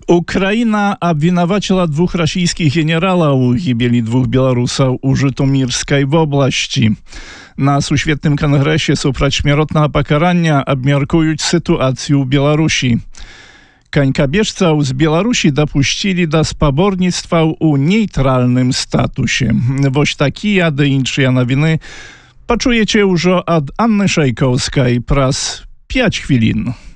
Ukraina обвинувачила двух российских генералов у гибели двух белорусов у Житомирской области. На Сусветnym Конгресsie супраць śmierотного покарання обмяркуюць ситуацию в Беларуси. Конькобежцев з Беларуси допустили до спаборництва у нейтральным статусе. Вось такие да іншыя новины почуете уже от Анны Шайковской праз 5 хвилин.